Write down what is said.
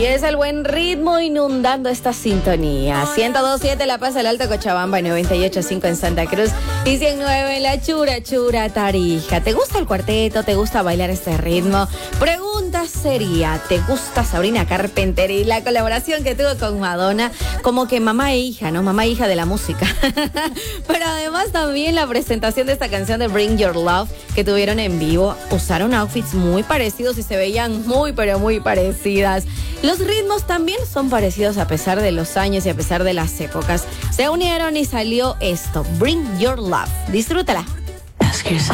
Y es el buen ritmo inundando esta sintonía. 102.7 La Paz, el Alto Cochabamba, 98.5 en Santa Cruz y 109 en la Chura Tarija. ¿Te gusta el cuarteto? ¿Te gusta bailar este ritmo? Pregunta sería, ¿te gusta Sabrina Carpenter y la colaboración que tuvo con Madonna? Como que mamá e hija, ¿no? Mamá e hija de la música. Pero además también la presentación de esta canción de Bring Your Love que tuvieron en vivo. Usaron outfits muy parecidos y se veían muy, pero muy parecidas. Los ritmos también son parecidos a pesar de los años y a pesar de las épocas. Se unieron y salió esto, Bring Your Love. Disfrútala.